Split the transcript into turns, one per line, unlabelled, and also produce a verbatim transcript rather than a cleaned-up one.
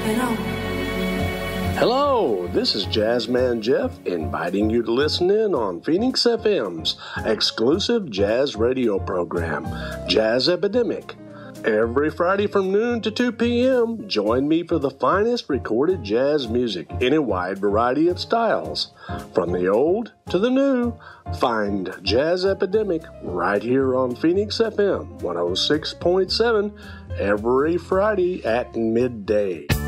it on.
Hello, this is Jazzman Jeff inviting you to listen in on Phoenix F M's exclusive jazz radio program, Jazz Epidemic. Every Friday from noon to two p.m., join me for the finest recorded jazz music in a wide variety of styles. From the old to the new, find Jazz Epidemic right here on Phoenix F M one oh six point seven every Friday at midday.